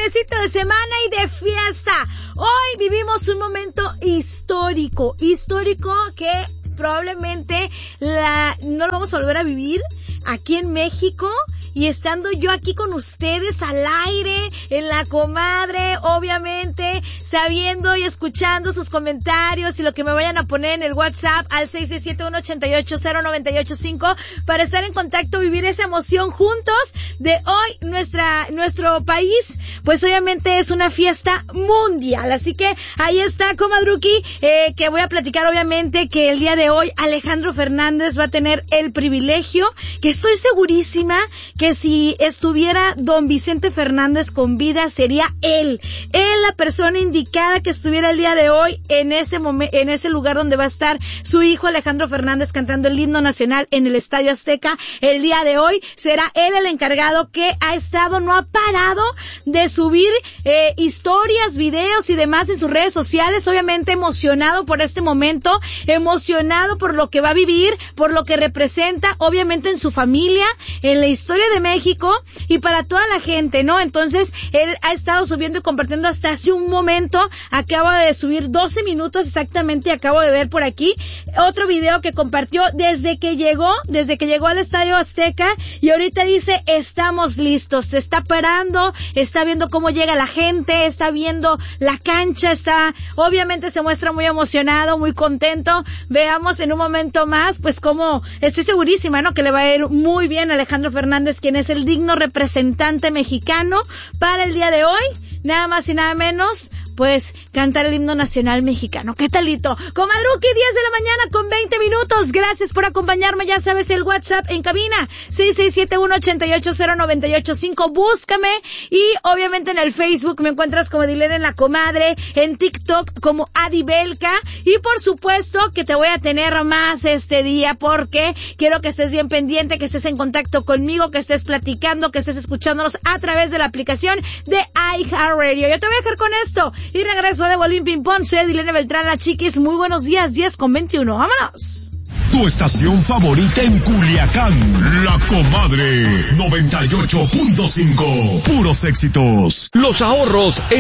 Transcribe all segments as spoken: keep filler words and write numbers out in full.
Fiestecito de semana y de fiesta. Hoy vivimos un momento histórico, histórico que probablemente la, no lo vamos a volver a vivir aquí en México. Y estando yo aquí con ustedes al aire, en La Comadre, obviamente, sabiendo y escuchando sus comentarios y lo que me vayan a poner en el WhatsApp al seis seis siete uno ocho ocho cero nueve ocho cinco para estar en contacto, vivir esa emoción juntos de hoy. Nuestra, nuestro país, pues obviamente es una fiesta mundial. Así que ahí está, comadruki, eh, que voy a platicar obviamente que el día de hoy Alejandro Fernández va a tener el privilegio, que estoy segurísima que si estuviera don Vicente Fernández con vida, sería él, él la persona indicada que estuviera el día de hoy en ese momento, en ese lugar donde va a estar su hijo Alejandro Fernández cantando el himno nacional en el Estadio Azteca. El día de hoy será él el encargado, que ha estado, no ha parado de subir eh, historias, videos y demás en sus redes sociales, obviamente emocionado por este momento, emocionado por lo que va a vivir, por lo que representa, obviamente en su familia, en la historia de México y para toda la gente, ¿no? Entonces, él ha estado subiendo y compartiendo hasta hace un momento, acaba de subir doce minutos exactamente, acabo de ver por aquí, otro video que compartió desde que llegó, desde que llegó al Estadio Azteca, y ahorita dice, estamos listos, se está parando, está viendo cómo llega la gente, está viendo la cancha, está, obviamente se muestra muy emocionado, muy contento. Veamos en un momento más, pues cómo, estoy segurísima, ¿no?, que le va a ir muy bien a Alejandro Fernández, quien es el digno representante mexicano para el día de hoy, nada más y nada menos, pues cantar el himno nacional mexicano. ¿Qué talito? Comadruki, diez de la mañana con veinte minutos. Gracias por acompañarme. Ya sabes, el WhatsApp en cabina, seis seis siete uno ocho ocho cero nueve ocho cinco. Búscame. Y obviamente en el Facebook me encuentras como Dilena en La Comadre, en TikTok como Adibelka. Y por supuesto que te voy a tener más este día, porque quiero que estés bien pendiente, que estés en contacto conmigo, que estés platicando, que estés escuchándonos a través de la aplicación de iHeartRadio. Yo te voy a dejar con esto. Y regreso de Bolín Ping Pong. Soy Dilena Beltrán, la chiquis. Muy buenos días, diez con veintiuno. ¡Vámonos! Tu estación favorita en Culiacán, La Comadre, noventa y ocho punto cinco. Puros éxitos. Los ahorros es...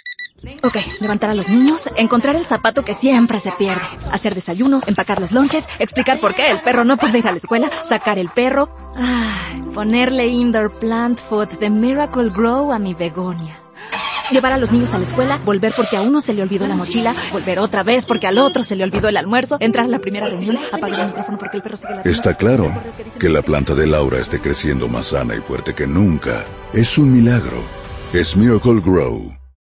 Ok, levantar a los niños, encontrar el zapato que siempre se pierde, hacer desayuno, empacar los lonches, explicar por qué el perro no puede ir a la escuela, sacar el perro, ay, ponerle indoor plant food de Miracle Grow a mi begonia. Llevar a los niños a la escuela, volver porque a uno se le olvidó la mochila, volver otra vez porque al otro se le olvidó el almuerzo, entrar a la primera reunión, apagar el micrófono porque el perro sigue la... Está claro que la planta de Laura esté creciendo más sana y fuerte que nunca. Es un milagro. Es Miracle Grow.